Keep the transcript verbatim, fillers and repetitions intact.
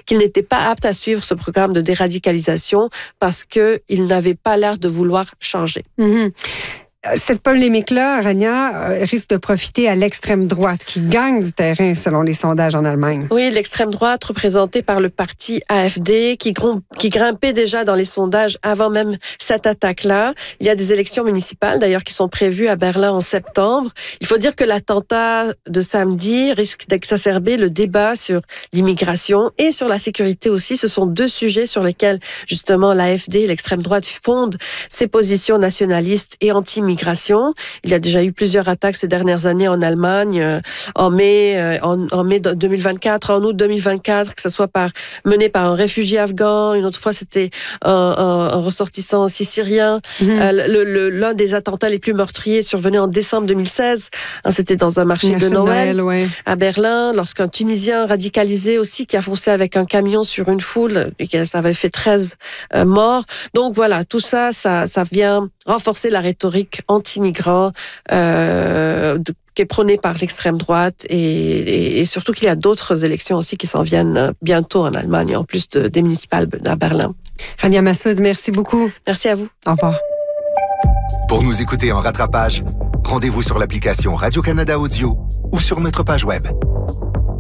qu'il n'était pas apte à suivre ce programme de déradicalisation parce qu'il n'avait pas l'air de vouloir changer. Mm-hmm. Cette polémique-là, Rania, risque de profiter à l'extrême droite qui gagne du terrain selon les sondages en Allemagne. Oui, l'extrême droite représentée par le parti A F D qui, grom- qui grimpait déjà dans les sondages avant même cette attaque-là. Il y a des élections municipales d'ailleurs qui sont prévues à Berlin en septembre. Il faut dire que l'attentat de samedi risque d'exacerber le débat sur l'immigration et sur la sécurité aussi. Ce sont deux sujets sur lesquels justement l'A F D, l'extrême droite, fonde ses positions nationalistes et anti-migration. Il y a déjà eu plusieurs attaques ces dernières années en Allemagne, euh, en mai, euh, en, en mai deux mille vingt-quatre, en août deux mille vingt-quatre, que ce soit par, mené par un réfugié afghan, une autre fois c'était un, un, un ressortissant aussi syrien. Mmh. Euh, le, le, l'un des attentats les plus meurtriers survenu en décembre deux mille seize, hein, c'était dans un marché Merci de Noël, Noël ouais. à Berlin, lorsqu'un Tunisien radicalisé aussi qui a foncé avec un camion sur une foule, et que ça avait fait treize euh, morts. Donc voilà, tout ça, ça, ça vient renforcer la rhétorique anti-migrants euh, de, qui est prônée par l'extrême droite et, et, et surtout qu'il y a d'autres élections aussi qui s'en viennent bientôt en Allemagne, en plus de, des municipales à Berlin. Rania Massoud, merci beaucoup. Merci à vous. Au revoir. Pour nous écouter en rattrapage, rendez-vous sur l'application Radio-Canada Audio ou sur notre page web.